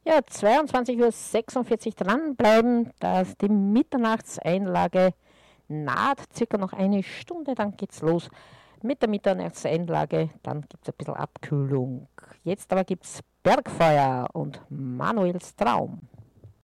Ja, 22:46 Uhr dranbleiben, dass die Mitternachtseinlage naht, circa noch eine Stunde, dann geht's los mit der Mitternachtseinlage, dann gibt es ein bisschen Abkühlung. Jetzt aber gibt's Bergfeuer und Manuels Traum.